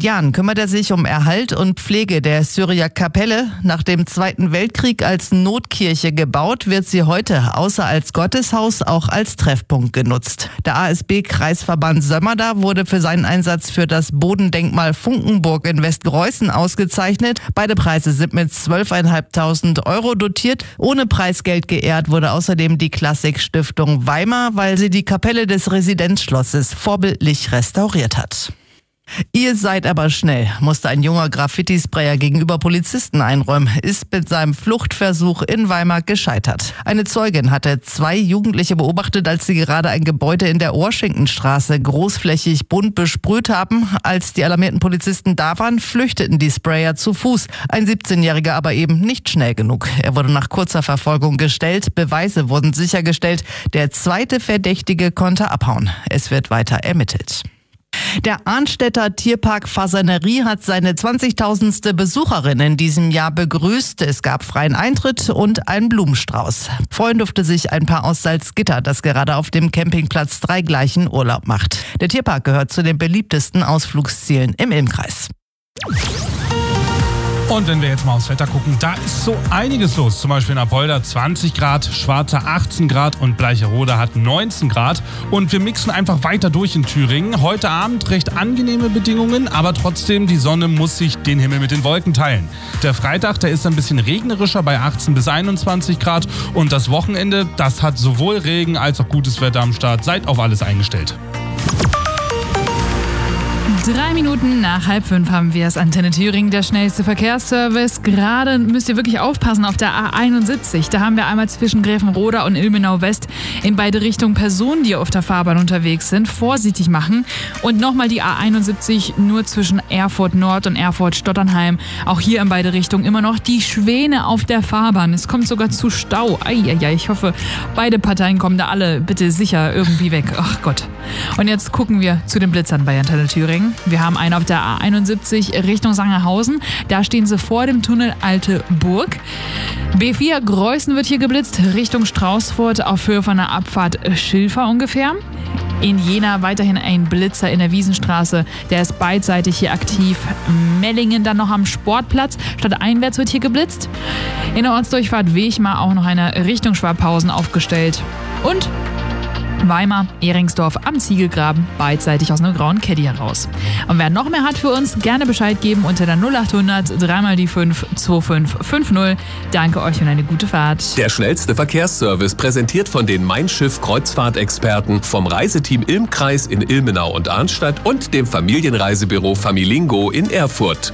Jahren kümmert er sich um Erhalt und Pflege der Syriac-Kapelle. Nach dem Zweiten Weltkrieg als Notkirche gebaut, wird sie heute außer als Gotteshaus auch als Treffpunkt genutzt. Der ASB-Kreisverband Sömmerda wurde für seinen Einsatz für das Bodendenkmal Funkenburg in Westgreußen ausgezeichnet. Beide Preise sind mit 12.500 € dotiert. Ohne Preisgeld geehrt wurde außerdem die Klassik-Stiftung Weimar, weil sie die Kapelle des Residenzschlosses vorbildlich restauriert hat. Ihr seid aber schnell, musste ein junger Graffiti-Sprayer gegenüber Polizisten einräumen, ist mit seinem Fluchtversuch in Weimar gescheitert. Eine Zeugin hatte 2 Jugendliche beobachtet, als sie gerade ein Gebäude in der Washingtonstraße großflächig bunt besprüht haben. Als die alarmierten Polizisten da waren, flüchteten die Sprayer zu Fuß. Ein 17-Jähriger aber eben nicht schnell genug. Er wurde nach kurzer Verfolgung gestellt, Beweise wurden sichergestellt. Der zweite Verdächtige konnte abhauen. Es wird weiter ermittelt. Der Arnstädter Tierpark Fasanerie hat seine 20.000. Besucherin in diesem Jahr begrüßt. Es gab freien Eintritt und einen Blumenstrauß. Freuen durfte sich ein Paar aus Salzgitter, das gerade auf dem Campingplatz Dreigleichen Urlaub macht. Der Tierpark gehört zu den beliebtesten Ausflugszielen im Ilmkreis. Und wenn wir jetzt mal aufs Wetter gucken, da ist so einiges los. Zum Beispiel in Apolda 20 Grad, Schwarza 18 Grad und Bleicherode hat 19 Grad. Und wir mixen einfach weiter durch in Thüringen. Heute Abend recht angenehme Bedingungen, aber trotzdem, die Sonne muss sich den Himmel mit den Wolken teilen. Der Freitag, der ist ein bisschen regnerischer bei 18 bis 21 Grad. Und das Wochenende, das hat sowohl Regen als auch gutes Wetter am Start. Seid auf alles eingestellt. 3 Minuten nach 4:30 haben wir es. Antenne Thüringen, der schnellste Verkehrsservice. Gerade müsst ihr wirklich aufpassen auf der A71. Da haben wir einmal zwischen Gräfenroda und Ilmenau West in beide Richtungen Personen, die auf der Fahrbahn unterwegs sind, vorsichtig machen. Und nochmal die A71 nur zwischen Erfurt Nord und Erfurt Stotternheim. Auch hier in beide Richtungen immer noch die Schwäne auf der Fahrbahn. Es kommt sogar zu Stau. Eieiei, ich hoffe, beide Parteien kommen da alle bitte sicher irgendwie weg. Ach Gott. Und jetzt gucken wir zu den Blitzern bei Antenne Thüringen. Wir haben einen auf der A71 Richtung Sangerhausen. Da stehen sie vor dem Tunnel Alte Burg. B4 Greußen wird hier geblitzt, Richtung Straußfurt auf Höhe von der Abfahrt Schilfer ungefähr. In Jena weiterhin ein Blitzer in der Wiesenstraße. Der ist beidseitig hier aktiv. Mellingen dann noch am Sportplatz. Stadteinwärts wird hier geblitzt. In der Ortsdurchfahrt Wechmar auch noch eine Richtung Schwabhausen aufgestellt. Und Weimar, Ehringsdorf am Ziegelgraben, beidseitig aus einem grauen Caddy heraus. Und wer noch mehr hat für uns, gerne Bescheid geben unter der 0800 3x5 2550. Danke euch und eine gute Fahrt. Der schnellste Verkehrsservice präsentiert von den Mein Schiff Kreuzfahrtexperten vom Reiseteam Ilmkreis in Ilmenau und Arnstadt und dem Familienreisebüro Familingo in Erfurt.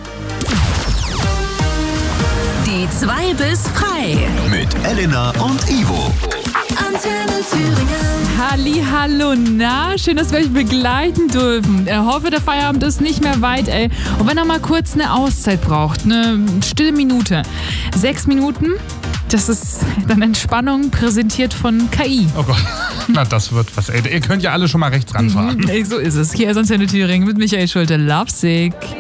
Die 2 bis frei. Mit Elena und Ivo. Antenne Thüringen. Hallo, na, schön, dass wir euch begleiten dürfen. Ich hoffe, der Feierabend ist nicht mehr weit, ey. Und wenn ihr mal kurz eine Auszeit braucht, eine stille Minute, 6 Minuten, das ist dann Entspannung präsentiert von KI. Oh Gott, na das wird was. Ey, ihr könnt ja alle schon mal rechts ranfahren. So ist es. Hier ist Antenne Thüringen mit Michael Schulte. Lovesick.